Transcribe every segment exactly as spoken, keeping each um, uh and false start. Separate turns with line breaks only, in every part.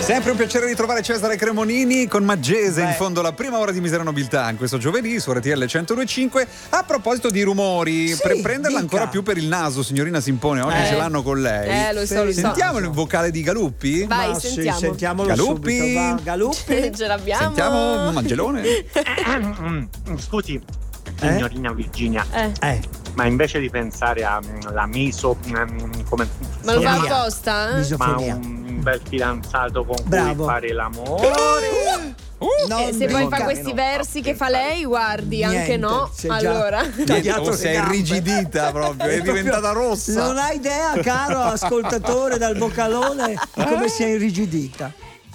Sempre un piacere ritrovare Cesare Cremonini con Maggese.
Beh.
In fondo la prima ora di Misera Nobiltà in questo giovedì su R T L centodue e cinque. A proposito di rumori,
Sì,
per prenderla
dica.
ancora più per il naso, signorina Simpone, oggi
Eh.
ce l'hanno con lei.
Eh, lo so, lo so.
Sentiamo il vocale di Galuppi?
Vai,
Ma sì,
sentiamo.
sentiamolo
Galuppi.
subito, va. Galuppi.
Ce l'abbiamo.
Sentiamo Mangelone.
Scusi, signorina Virginia,
Eh,
Eh,
ma invece di pensare alla miso, mm, come
ma lo fa
Sonia.
apposta? Eh?
ma
misofonia.
un bel fidanzato con
Bravo.
cui fare l'amore.
No,
Eh, se poi
dica.
fa questi versi che fa lei, guardi, anche
Niente,
no.
si è già
Allora.
tagliato
Oh,
le
si è
gambe.
irrigidita proprio, è
proprio-
diventata rossa.
Non hai idea, caro ascoltatore dal boccalone, di come si è irrigidita.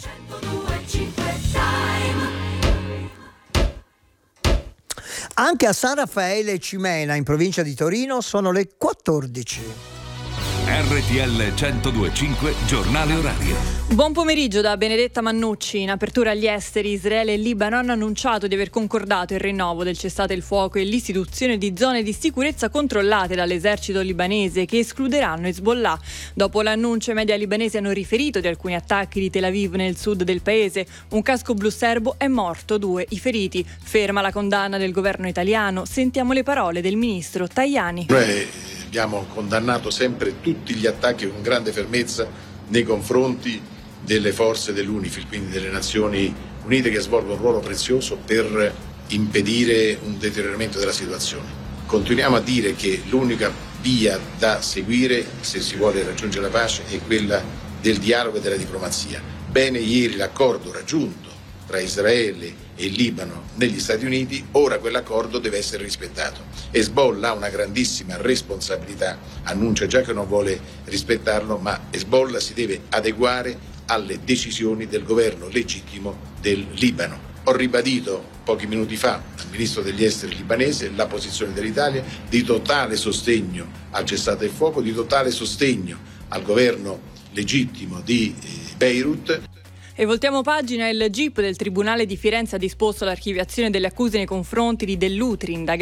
Anche a San Raffaele e Cimena, in provincia di Torino, sono le quattordici.
R T L centodue e cinque Giornale Orario.
Buon pomeriggio da Benedetta Mannucci. In apertura agli esteri, Israele e Libano hanno annunciato di aver concordato il rinnovo del cessate il fuoco e l'istituzione di zone di sicurezza controllate dall'esercito libanese che escluderanno Hezbollah. Dopo l'annuncio, i media libanesi hanno riferito di alcuni attacchi di Tel Aviv nel sud del paese. Un casco blu serbo è morto, due i feriti. Ferma la condanna del governo italiano. Sentiamo le parole del ministro Tajani.
Noi abbiamo condannato sempre tutti gli attacchi con grande fermezza nei confronti delle forze dell'UNIFIL, quindi delle Nazioni Unite, che svolgono un ruolo prezioso per impedire un deterioramento della situazione. Continuiamo a dire che l'unica via da seguire, se si vuole raggiungere la pace, è quella del dialogo e della diplomazia. Bene ieri l'accordo raggiunto tra Israele e il Libano negli Stati Uniti, ora quell'accordo deve essere rispettato. Hezbollah ha una grandissima responsabilità, annuncia già che non vuole rispettarlo, ma Hezbollah si deve adeguare alle decisioni del governo legittimo del Libano. Ho ribadito pochi minuti fa al ministro degli esteri libanese la posizione dell'Italia di totale sostegno al cessate il fuoco, di totale sostegno al governo legittimo di eh, Beirut.
E voltiamo pagina. Il G I P del Tribunale di Firenze ha disposto l'archiviazione delle accuse nei confronti di Dell'Utri, indagato